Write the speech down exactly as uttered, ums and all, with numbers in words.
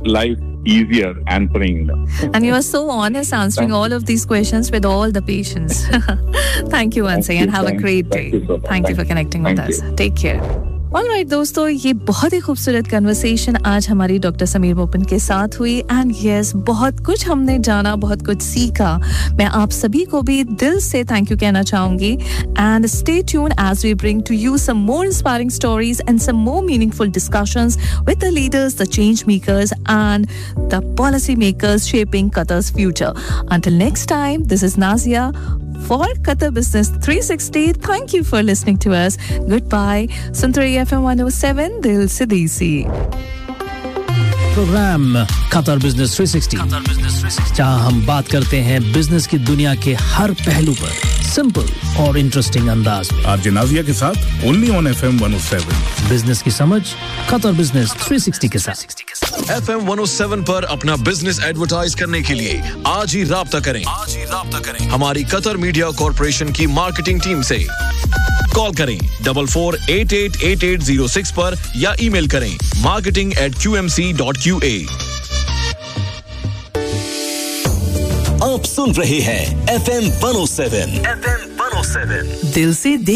life easier answering them. And you are so honest answering all of these questions with all the patience. Thank you once again. Have a great day. Thank you so much. Thank you for connecting with us. you. Take care. Alright दोस्तों, ये बहुत ही खूबसूरत conversation आज हमारी doctor Sameer मोपन के साथ हुई and yes बहुत कुछ हमने जाना, बहुत कुछ सीखा. मैं आप सभी को भी दिल से थैंक यू कहना चाहूंगी and stay tune as we bring to you some more inspiring stories and some more meaningful discussions with the leaders, the change makers and the policy makers shaping Qatar's future. Until next time, this is Nazia for Qatar Business three sixty. Thank you for listening to us. Goodbye. सुनते रहिए F M one oh seven दिल से देसी. Programme Qatar Business three sixty, जहां हम बात करते हैं बिजनेस की दुनिया के हर पहलू पर सिंपल और इंटरेस्टिंग अंदाज में. आरजे नाज़िया के साथ only on F M one oh seven. Business की समझ Qatar Business three sixty के साथ. F M one oh seven पर अपना बिजनेस एडवर्टाइज करने के लिए आज ही राब्ता करें. आज ही राब्ता करें हमारी कतर मीडिया कॉर्पोरेशन की मार्केटिंग टीम से. कॉल करें double four eight eight eight eight zero six पर या ईमेल करें marketing eight Q M C dot Q A. आप सुन रहे हैं F M one oh seven. F M one oh seven. दिल से